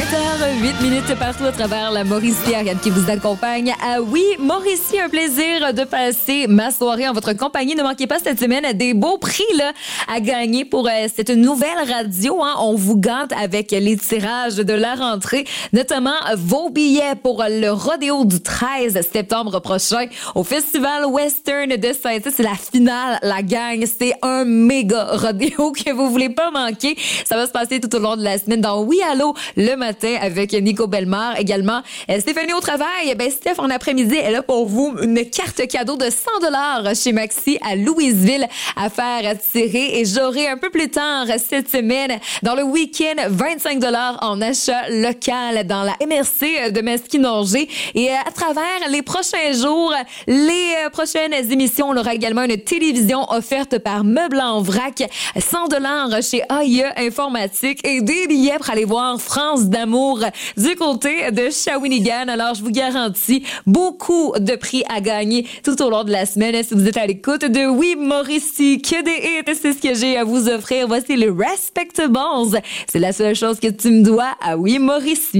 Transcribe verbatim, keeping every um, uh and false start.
heures huit minutes partout à travers la Mauricie. Ariane qui vous accompagne. Ah oui, Mauricie, un plaisir de passer ma soirée en votre compagnie. Ne manquez pas cette semaine des beaux prix là, à gagner pour euh, cette nouvelle radio. Hein. On vous gante avec les tirages de la rentrée, notamment vos billets pour le rodéo du treize septembre prochain au Festival Western de Saint-Tite. C'est la finale, la gang. C'est un méga rodéo que vous voulez pas manquer. Ça va se passer tout au long de la semaine dans Oui Allô le matin avec Nico Bellemare. Également, Stéphanie au travail. Ben, Steph, en après-midi, elle a pour vous une carte cadeau de cent dollars chez Maxi à Louisville à faire tirer. Et j'aurai un peu plus tard cette semaine, dans le week-end, vingt-cinq dollars en achat local dans la M R C de Masquinongé. Et à travers les prochains jours, les prochaines émissions, on aura également une télévision offerte par Meubles en Vrac, cent dollars chez A I E Informatique et des billets pour aller voir France d'amour du côté de Shawinigan. Alors, je vous garantis beaucoup de prix à gagner tout au long de la semaine. Si vous êtes à l'écoute de Oui Mauricie, que des hits, c'est ce que j'ai à vous offrir. Voici le Respectables. C'est la seule chose que tu me dois à Oui Mauricie.